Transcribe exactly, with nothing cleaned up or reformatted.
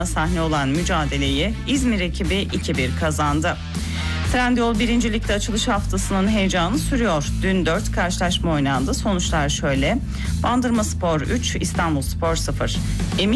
sahne olan mücadeleyi İzmir ekibi iki bir kazandı. Trendyol birinci Lig'de açılış haftasının heyecanı sürüyor. Dün dört karşılaşma oynandı. Sonuçlar şöyle: Bandırmaspor üç, İstanbulspor sıfır. Emin